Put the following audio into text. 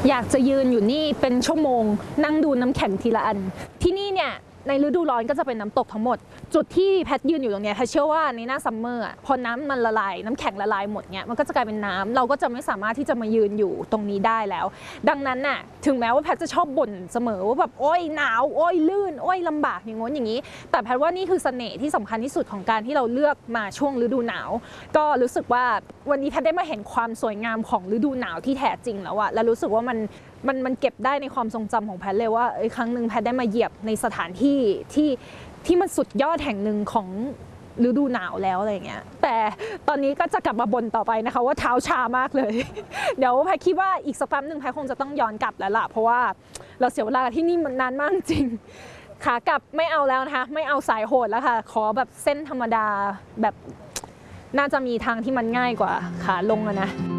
อยากจะยืนอยู่นี่เป็นชั่วโมงนั่งดูน้ำแข็งทีละอันที่นี่เนี่ยในฤดูร้อนก็จะเป็นน้ำตกทั้งหมดจุดที่แพทยืนอยู่ตรงนี้แพทเชื่อว่าในหน้าซัมเมอร์พอน้ำมันละลายน้ำแข็งละลายหมดเนี่ยมันก็จะกลายเป็นน้ำเราก็จะไม่สามารถที่จะมายืนอยู่ตรงนี้ได้แล้วดังนั้นน่ะถึงแม้ว่าแพทจะชอบบ่นเสมอว่าแบบโอ้ยหนาวโอ้ยลื่นโอ้ยลำบากอย่างง้นอย่างนี้แต่แพทว่านี่คือเสน่ห์ที่สำคัญที่สุดของการที่เราเลือกมาช่วงฤดูหนาวก็รู้สึกว่าวันนี้แพทได้มาเห็นความสวยงามของฤดูหนาวที่แท้จริงแล้วอะและรู้สึกว่ามันเก็บได้ในความทรงจำของแพทเลยว่าครั้งหนึ่งแพทได้มาเหยียบในสถานที่ที่มันสุดยอดแห่งหนึ่งของฤดูหนาวแล้วอะไรเงี้ยแต่ตอนนี้ก็จะกลับมาบ่นต่อไปนะคะว่าเท้าชามากเลย เดี๋ยวแพทคิดว่าอีกสักแป๊บหนึ่งแพทคงจะต้องย้อนกลับแล้วล่ะเพราะว่าเราเสียเวลาที่นี่มันนานมากจริงขากลับไม่เอาแล้วนะคะไม่เอาสายโหดแล้วค่ะขอแบบเส้นธรรมดาแบบน่าจะมีทางที่มันง่ายกว่าขาลงอะนะ